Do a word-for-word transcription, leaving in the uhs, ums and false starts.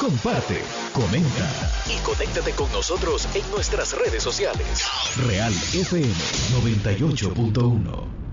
comparte, comenta y conéctate con nosotros en nuestras redes sociales. Real F M noventa y ocho punto uno.